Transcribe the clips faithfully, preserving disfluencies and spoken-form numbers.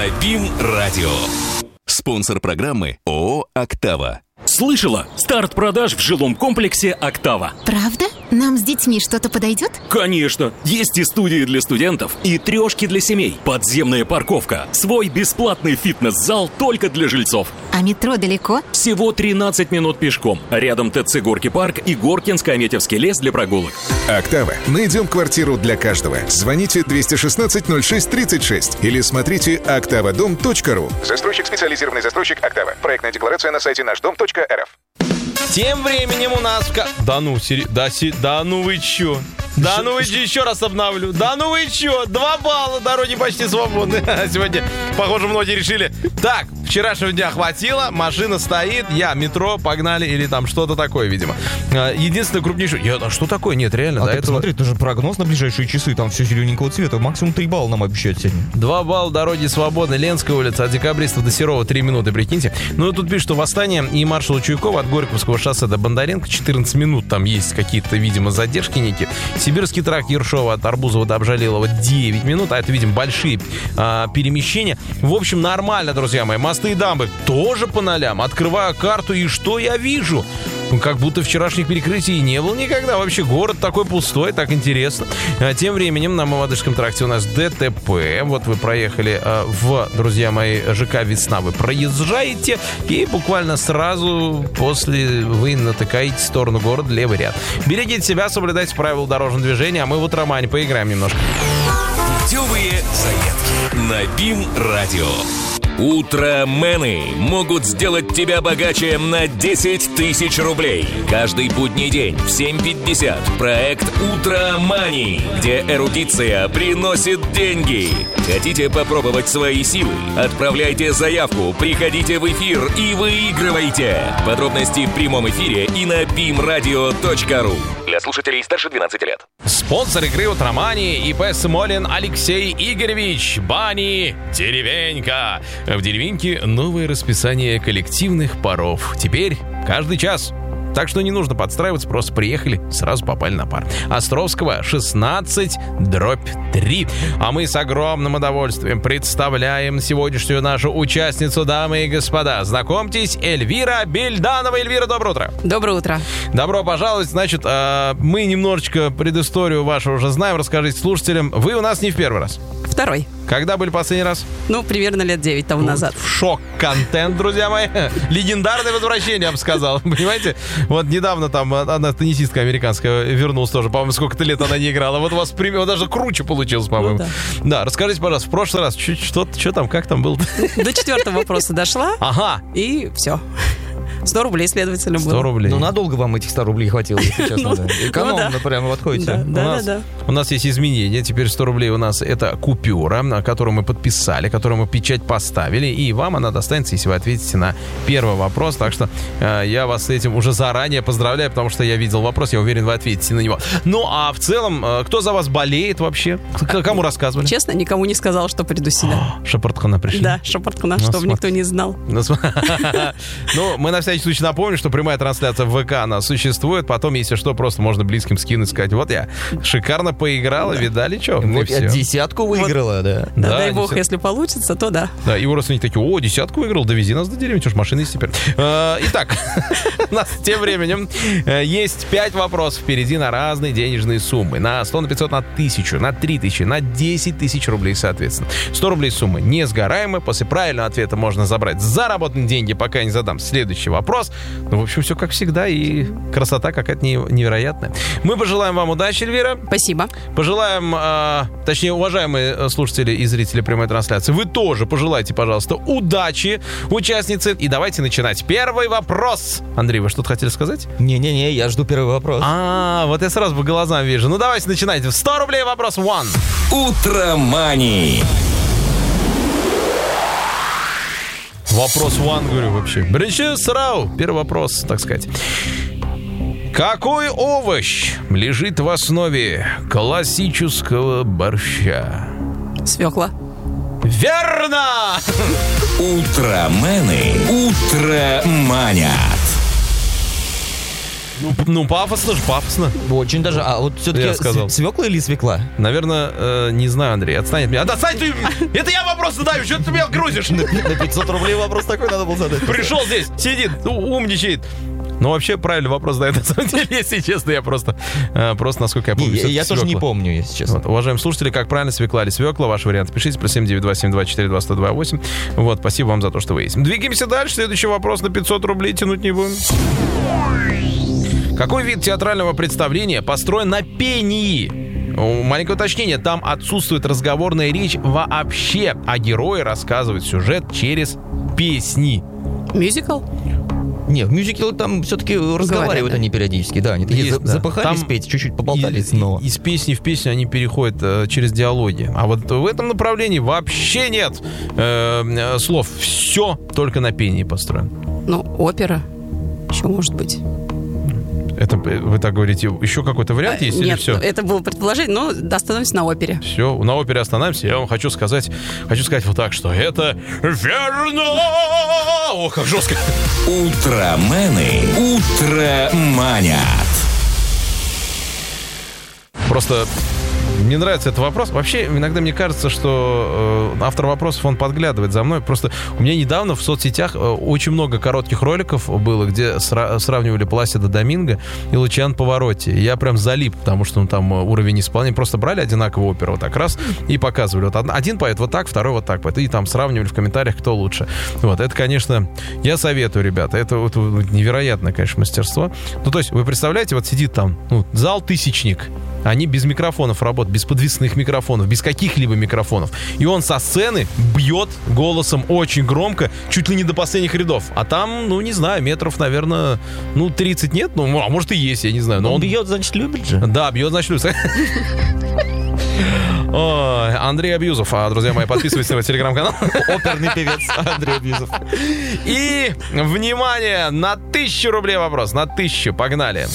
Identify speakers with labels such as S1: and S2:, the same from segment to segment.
S1: на БИМ-радио. Спонсор программы ООО «Октава».
S2: Слышала? Старт продаж в жилом комплексе «Октава».
S3: Правда? Нам с детьми что-то подойдет?
S2: Конечно! Есть и студии для студентов, и трешки для семей, подземная парковка, свой бесплатный фитнес-зал только для жильцов.
S3: А метро далеко?
S2: Всего тринадцать минут пешком. Рядом ТЦ «Горки парк» и Горкинско-Аметьевский лес для прогулок.
S4: «Октава». Найдем квартиру для каждого. Звоните двести шестнадцать ноль шесть тридцать шесть или смотрите октава дом точка ру.
S5: Застройщик — специализированный застройщик «Октава». Проектная декларация на сайте наш дом точка эр эф.
S6: Тем временем у нас... В... Да ну, сери... да, си... да ну вы чё? Да ну вы чё, еще раз обновлю. Да ну вы чё? Два балла, дороги почти свободны. Сегодня, похоже, многие решили. Так, вчерашнего дня хватило, машина стоит, я, метро, погнали, или там что-то такое, видимо. Единственное крупнейшее... Я, а что такое? Нет, реально,
S7: а
S6: до
S7: ты
S6: этого...
S7: посмотри, это же прогноз на ближайшие часы, там все зелененького цвета. Максимум три балла нам обещают сегодня.
S6: Два балла, дороги свободны. Ленская улица, от Декабристов до Серова три минуты, прикиньте. Ну, тут пишут, что Восстание и маршала Чуйкова от Горьковского шоссе до Бондаренко четырнадцать минут. Там есть какие-то, видимо, задержки некие. Сибирский тракт Ершова от Арбузова до Обжалилова девять минут. А это, видимо, большие а, перемещения. В общем, нормально, друзья мои. Мосты и дамбы тоже по нолям. Открываю карту, и что я вижу? Ну, как будто вчерашних перекрытий не было никогда. Вообще город такой пустой, так интересно. А тем временем на Мамадышском тракте у нас ДТП. Вот вы проехали а, в, друзья мои, ЖК «Весна». Вы проезжаете, и буквально сразу после вы натыкаете в сторону города левый ряд. Берегите себя, соблюдайте правила дорожного движения, а мы в «Утромане» поиграем немножко.
S1: Путевые заметки на БИМ-радио. Утромены могут сделать тебя богаче на десять тысяч рублей. Каждый будний день в семь пятьдесят проект «Утромани», где эрудиция приносит деньги. Хотите попробовать свои силы? Отправляйте заявку, приходите в эфир и выигрывайте. Подробности в прямом эфире и на бим радио точка ру. Для слушателей старше двенадцати лет.
S6: Спонсор игры «Утромани» ИП Смолин Алексей Игоревич. Бани «Деревенька». В «Деревеньке» новое расписание коллективных паров. Теперь каждый час. Так что не нужно подстраиваться, просто приехали, сразу попали на пар. Островского шестнадцать дробь три. А мы с огромным удовольствием представляем сегодняшнюю нашу участницу, дамы и господа. Знакомьтесь, Эльвира Бельданова. Эльвира, доброе утро.
S8: Доброе утро.
S6: Добро пожаловать. Значит, мы немножечко предысторию вашу уже знаем. Расскажите слушателям. Вы у нас не в первый раз.
S8: Второй.
S6: Когда были последний раз?
S8: Ну, примерно лет девять тому назад.
S6: Шок-контент, друзья мои. Легендарное возвращение, я бы сказал. Понимаете? Вот недавно там одна теннисистка американская вернулась тоже. По-моему, сколько-то лет она не играла. Вот у вас пример, даже круче получилось, по-моему. Ну, да. да, расскажите, пожалуйста, в прошлый раз, что, что там, как там было?
S8: До четвертого вопроса дошла.
S6: Ага.
S8: И все. сто рублей, следовательно, было.
S6: сто рублей.
S7: Ну, надолго вам этих ста рублей хватило, если честно. Да. Экономно,
S8: ну, да.
S7: прямо отходите.
S8: Да, да,
S6: у, нас,
S8: да, да.
S6: у нас есть изменения. Теперь сто рублей у нас это купюра, которую мы подписали, которую мы печать поставили. И вам она достанется, если вы ответите на первый вопрос. Так что э, я вас с этим уже заранее поздравляю, потому что я видел вопрос, я уверен, вы ответите на него. Ну, а в целом, э, кто за вас болеет вообще? К- кому рассказывали?
S8: Честно, никому не сказал, что приду сюда.
S6: Шапорткана пришли?
S8: Да, шапорткана, чтобы никто не знал.
S6: Ну, мы на всякий случай напомним, что прямая трансляция в ВК, она существует. Потом, если что, просто можно близким скинуть, сказать, вот я шикарно поиграла, да. Видали, что?
S7: Вот я десятку выиграла, вот. Да.
S8: Да, да. Дай бог, десят... если получится, то да.
S6: Да, его родственники такие, о, десятку выиграл, довези нас до деревни, что ж, машина есть теперь. Итак, у нас тем временем есть пять вопросов впереди на разные денежные суммы. На сто, на пятьсот, на тысячу, на три тысячи, на десять тысяч рублей, соответственно. сто рублей суммы несгораемы. После правильного ответа можно забрать заработанные деньги, пока я не задам следующий вопрос. Ну, в общем, все как всегда, и красота какая-то невероятная. Мы пожелаем вам удачи, Эльвира.
S8: Спасибо.
S6: Пожелаем, э, точнее, уважаемые слушатели и зрители прямой трансляции, вы тоже пожелайте, пожалуйста, удачи участнице. И давайте начинать. Первый вопрос. Андрей, вы что-то хотели сказать?
S7: Не-не-не, я жду первый вопрос.
S6: А, вот я сразу по глазам вижу. Ну, давайте начинайте. сто рублей вопрос one.
S1: Утромани.
S6: Вопрос one, говорю, вообще. Бричи срау. Первый вопрос, так сказать. Какой овощ лежит в основе классического борща?
S8: Свекла.
S6: Верно!
S1: Утромены утроманят.
S6: Ну, ну, пафосно же, пафосно.
S7: Очень даже. А вот
S6: Я
S7: все-таки
S6: сказал.
S7: свекла или свекла?
S6: Наверное, э, не знаю, Андрей, отстань от меня. А, отстань ты! Это я вопрос задаю, что ты меня грузишь?
S7: На пятьсот рублей вопрос такой надо было задать.
S6: Пришел здесь, сидит, у- умничает. Ну, вообще, правильный вопрос, да, это на самом деле, если честно, я просто, э, просто насколько я помню,
S7: Не,
S6: всё-таки
S7: я тоже не
S6: свекла.
S7: помню, если честно.
S6: Вот, уважаемые слушатели, как правильно, свекла или свекла? Ваши варианты пишите, плюс семь девять два семь два четыре два сто два восемь. Вот, спасибо вам за то, что вы есть. Двигаемся дальше. Следующий вопрос на пятьсот рублей тянуть не будем. Какой вид театрального представления построен на пении? О, маленькое уточнение, там отсутствует разговорная речь вообще, а герои рассказывают сюжет через песни.
S8: Мюзикл?
S7: Не, в мюзикле там все-таки разговаривают
S8: да.
S7: они периодически, да. Они такие
S6: Есть,
S7: за-
S6: да.
S7: запыхались
S6: Там
S7: петь, чуть-чуть поболтались
S6: из,
S7: снова.
S6: Из песни в песню они переходят э, через диалоги. А вот в этом направлении вообще нет э, э, слов. Все только на пении построено.
S8: Ну, опера. Еще может быть.
S6: Это э, вы так говорите, еще какой-то вариант есть или
S8: Нет,
S6: все?
S8: это было предположение, но остановимся на опере.
S6: Все, на опере остановимся. Я вам хочу сказать, хочу сказать вот так, что это верно. О, как жестко.
S1: Утромены утроманят.
S6: Просто мне нравится этот вопрос. Вообще, иногда мне кажется, что э, автор вопросов, он подглядывает за мной. Просто у меня недавно в соцсетях э, очень много коротких роликов было, где сра- сравнивали Пласидо Доминго и Лучиано Паваротти. Я прям залип, потому что ну, там уровень исполнения. Просто брали одинаковую оперу вот так раз и показывали. Вот один поет вот так, второй вот так поет. И там сравнивали в комментариях, кто лучше. Вот, это, конечно, я советую, ребята. Это вот, вот невероятное, конечно, мастерство. Ну, то есть, вы представляете, вот сидит там ну, зал тысячник. Они без микрофонов работают, без подвесных микрофонов, без каких-либо микрофонов. И он со сцены бьет голосом очень громко, чуть ли не до последних рядов. А там, ну, не знаю, метров, наверное, ну, тридцать нет, ну, а может и есть, я не знаю. Но
S7: Он
S6: он
S7: бьет, значит, любит же.
S6: Да, бьет, значит, любит. Ой, Андрей Абьюзов. А, друзья мои, подписывайтесь на телеграм-канал.
S7: Оперный певец Андрей Абьюзов.
S6: И, внимание, на тысячу рублей вопрос. На тысячу, погнали.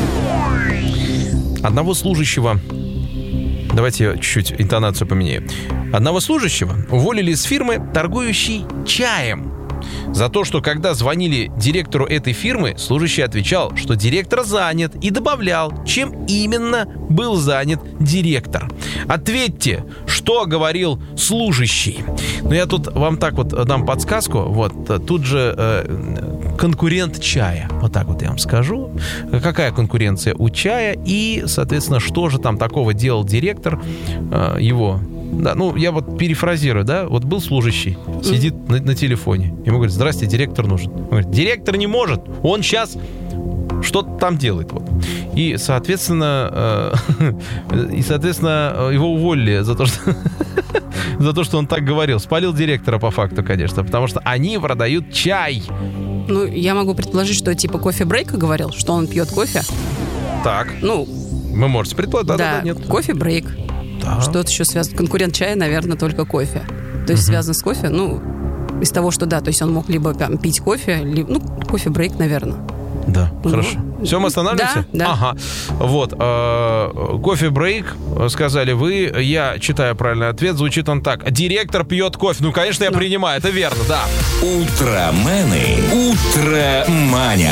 S6: Одного служащего... Давайте я чуть-чуть интонацию поменяю. Одного служащего уволили из фирмы, торгующей чаем. За то, что когда звонили директору этой фирмы, служащий отвечал, что директор занят, и добавлял, чем именно был занят директор. Ответьте, что говорил служащий. Ну, я тут вам так вот дам подсказку. Вот, тут же э, конкурент чая. Вот так вот я вам скажу. Какая конкуренция у чая и, соответственно, что же там такого делал директор э, его... Да, ну, я вот перефразирую, да, вот был служащий, сидит на, на телефоне, ему говорит, здрасте, директор нужен. Он говорит, директор не может, он сейчас что-то там делает, вот. И, соответственно, э, и, соответственно, его уволили за то, что за то, что он так говорил. Спалил директора по факту, конечно, потому что они продают чай.
S8: Ну, я могу предположить, что типа кофе-брейка говорил, что он пьет кофе.
S6: Так,
S8: Ну,
S6: вы можете предположить, да, да,
S8: да,
S6: да, нет.
S8: кофе-брейк.
S6: Да.
S8: Что-то еще связано. Конкурент чая, наверное, только кофе. То есть связано с кофе, ну, из того, что да, то есть он мог либо там, пить кофе, либо, ну, кофе-брейк, наверное.
S6: Да,
S8: Ну,
S6: хорошо. Все, мы останавливаемся?
S8: да, да.
S6: Ага. Вот. э, Кофе-брейк, сказали вы. Я читаю правильный ответ. Звучит он так. Директор пьет кофе. Ну, конечно, я принимаю. Это верно, да.
S1: Утромены утроманят.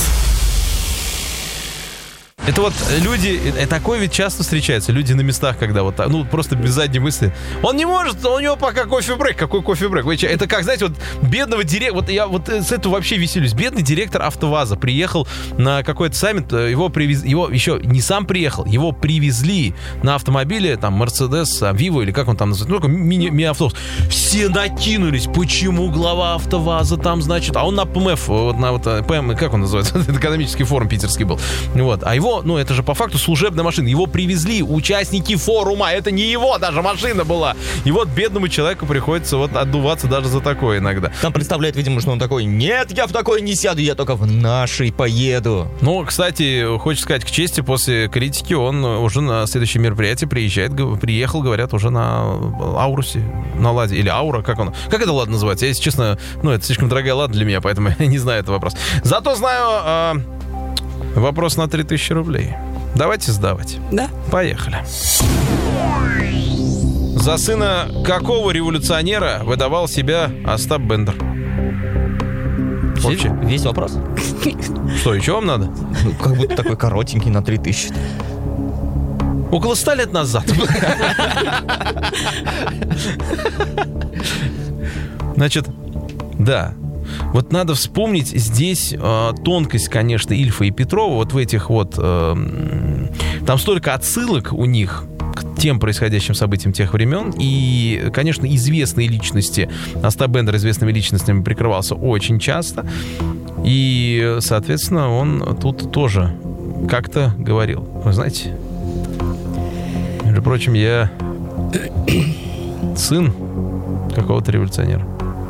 S6: Это вот люди, э, такое ведь часто встречается. Люди на местах, когда вот так, ну, просто без задней мысли. Он не может, у него пока кофе-брейк. Какой кофе-брейк? Вы че, это как, знаете, вот бедного директора, вот я вот с этого вообще веселюсь. Бедный директор АвтоВАЗа приехал на какой-то саммит, его привезли, его еще не сам приехал, его привезли на автомобиле, там, Мерседес, Виво или как он там называется, ну, такой мини- мини-автобус. Все накинулись, почему глава АвтоВАЗа там, значит, а он на ПМФ, вот на вот ПМ, как он называется, экономический форум питерский был. Вот, а его, ну, это же по факту служебная машина. Его привезли участники форума. Это не его даже машина была. И вот бедному человеку приходится вот отдуваться даже за такое иногда.
S7: Там представляет, видимо, что он такой, нет, я в такой не сяду, я только в нашей поеду.
S6: Ну, кстати, хочется сказать, к чести, после критики он уже на следующее мероприятие приезжает, г- приехал, говорят, уже на Аурусе, на Ладе, или Аура, как он, как это Лада называется? Я, если честно, ну, это слишком дорогая Лада для меня, поэтому я не знаю этот вопрос. Зато знаю... Э- Вопрос на три тысячи рублей. Давайте сдавать.
S8: Да.
S6: Поехали. За сына какого революционера выдавал себя Остап Бендер? Вообще.
S7: Весь вопрос?
S6: Что, еще вам надо?
S7: Ну, как будто такой коротенький на три тысячи.
S6: Около ста лет назад. Значит, да. Вот надо вспомнить здесь э, тонкость, конечно, Ильфа и Петрова. Вот в этих вот... Э, там столько отсылок у них к тем происходящим событиям тех времен. И, конечно, известные личности, Остап Бендер известными личностями прикрывался очень часто. И, соответственно, он тут тоже как-то говорил. Вы знаете, между прочим, я сын какого-то революционера.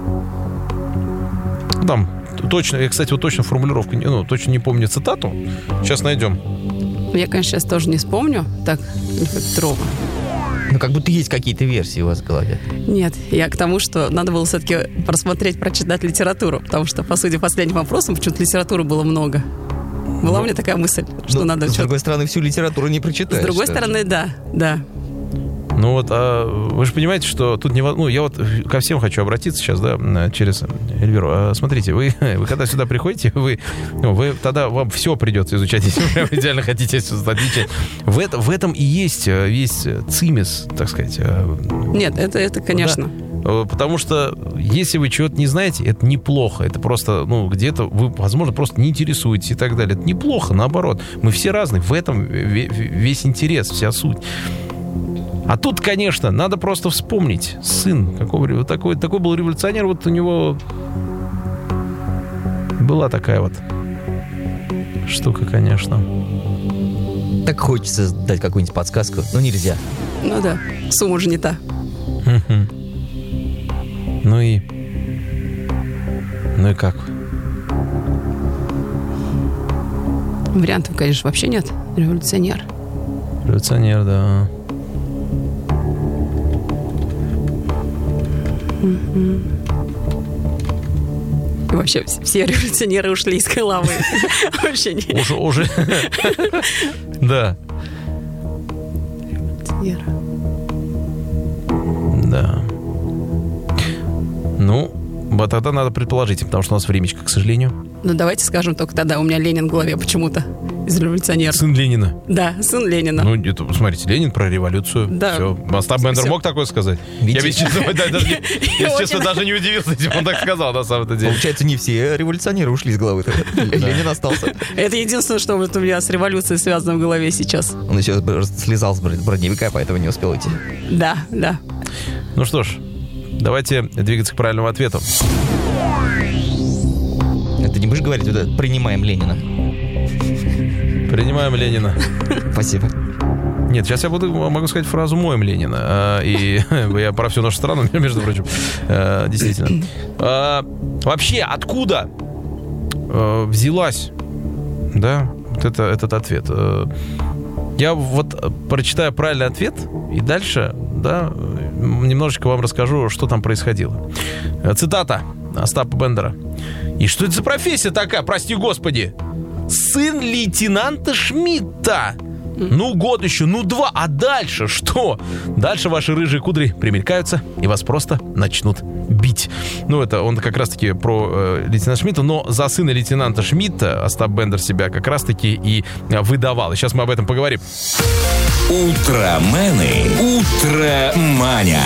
S6: Там точно, я, кстати, вот точно формулировку, ну, точно не помню цитату. Сейчас найдем.
S8: Я, конечно, сейчас тоже не вспомню. Так, Петрова.
S7: Ну, как будто есть какие-то версии у вас в голове.
S8: Нет, я к тому, что надо было все-таки просмотреть, прочитать литературу, потому что, по сути, последним вопросом почему-то литературы было много. Была ну, у меня такая мысль, что
S7: ну,
S8: надо...
S7: С что-то... другой стороны, всю литературу не прочитаешь.
S8: С другой стороны, да, да.
S6: Ну вот, а вы же понимаете, что тут не... Ну, я вот ко всем хочу обратиться сейчас, да, через Эльвиру. А, смотрите, вы, вы когда сюда приходите, вы, ну, вы тогда вам все придется изучать, если вы прям идеально хотите отличать. В, это, в этом и есть весь цимис, так сказать.
S8: Нет, это, это конечно.
S6: Да? Потому что если вы чего-то не знаете, это неплохо. Это просто, ну, где-то вы, возможно, просто не интересуетесь и так далее. Это неплохо, наоборот. Мы все разные. В этом весь интерес, вся суть. А тут, конечно, надо просто вспомнить. Сын, какого, такой, такой был революционер, вот у него была такая вот штука, конечно.
S7: Так хочется дать какую-нибудь подсказку, но нельзя.
S8: Ну да, сумма же не та.
S6: Ну и... Ну и как?
S8: Вариантов, конечно, вообще нет. Революционер.
S6: Революционер, да.
S8: И вообще все революционеры ушли из головы. Вообще не.
S6: Уже, уже. Да.
S8: Революционер.
S6: Да. Ну, вот тогда надо предположить, потому что у нас времечко, к сожалению.
S8: Ну, давайте скажем только тогда. У меня Ленин в голове почему-то из революционеров.
S6: Сын Ленина.
S8: Да, сын Ленина.
S6: Ну, это, смотрите, Ленин про революцию.
S8: Да.
S6: Все. Остап Бендер
S8: Все.
S6: мог такое сказать?
S7: Видите?
S6: Я ведь, честно, да, даже, не- если честно, даже не удивился, если бы он так сказал, на самом-то деле.
S7: Получается, не все революционеры ушли из головы. Ленин остался.
S8: Это единственное, что вот у меня с революцией связано в голове сейчас.
S7: Он еще слезал с броневика, поэтому не успел идти.
S8: Да, да.
S6: Ну что ж, давайте двигаться к правильному ответу.
S7: Ты не будешь говорить, вот это, принимаем Ленина?
S6: Принимаем Ленина.
S7: Спасибо.
S6: Нет, сейчас я буду, могу сказать фразу «моем Ленина». А, и я про всю нашу страну, между прочим. А, действительно. А, вообще, откуда а, взялась, да, вот это, этот ответ? А, я вот прочитаю правильный ответ, и дальше, да, немножечко вам расскажу, что там происходило. Цитата Остапа Бендера. «И что это за профессия такая, прости господи? Сын лейтенанта Шмидта. Ну, год еще, ну, два. А дальше что? Дальше ваши рыжие кудри примелькаются и вас просто начнут бить». Ну, это он как раз-таки про э, лейтенанта Шмидта, но за сына лейтенанта Шмидта Остап Бендер себя как раз-таки и э, выдавал. И сейчас мы об этом поговорим.
S1: Утромены. Утроманят.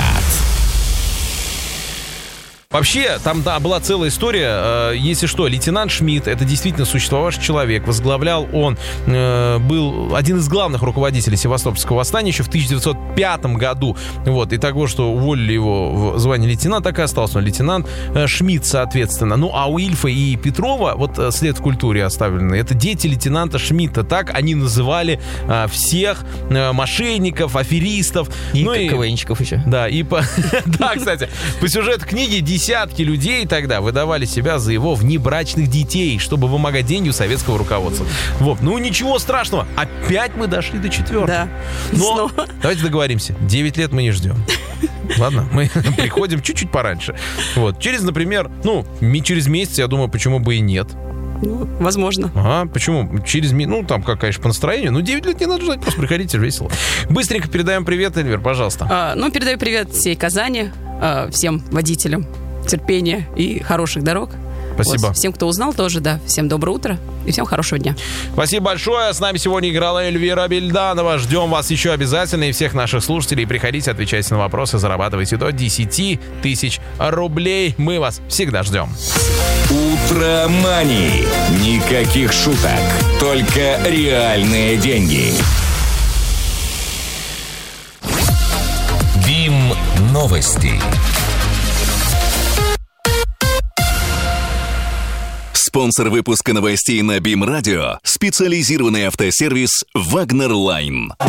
S6: Вообще, там, да, была целая история. Э, если что, лейтенант Шмидт — это действительно существовавший человек. Возглавлял он, э, был один из главных руководителей Севастопольского восстания еще в тысяча девятьсот пятом году. Вот, и того, что уволили его в звании лейтенанта, так и остался он лейтенант э, Шмидт, соответственно. Ну, а у Ильфа и Петрова, вот э, след в культуре оставленный, это дети лейтенанта Шмидта. Так они называли э, всех э, мошенников, аферистов.
S7: И
S6: ну,
S7: КВНщиков еще.
S6: Да, и по... Да, кстати, по сюжету книги десятки людей тогда выдавали себя за его внебрачных детей, чтобы вымогать деньги у советского руководства. Вот, ну ничего страшного, опять мы дошли до четвертого.
S8: Да.
S6: Но
S8: Снова.
S6: давайте договоримся, девять лет мы не ждем. Ладно, мы приходим чуть-чуть пораньше. Вот, через, например, ну, через месяц, я думаю, почему бы и нет.
S8: Ну, возможно.
S6: Ага, почему? Через, ми- ну, там, как, конечно, по настроению. Ну, девять лет не надо ждать, просто приходите, весело. Быстренько передаем привет, Эльвир, пожалуйста.
S8: А, ну, передаю привет всей Казани, а, всем водителям терпения и хороших дорог.
S6: Спасибо.
S8: Вот. Всем, кто узнал, тоже, да. Всем доброе утро и всем хорошего дня.
S6: Спасибо большое. С нами сегодня играла Эльвира Бельданова. Ждем вас еще обязательно и всех наших слушателей. Приходите, отвечайте на вопросы, зарабатывайте до десять тысяч рублей. Мы вас всегда ждем.
S1: Утро Мани. Никаких шуток. Только реальные деньги. БИМ новости. Спонсор выпуска новостей на БИМ Радио — специализированный автосервис «Вагнер Лайн».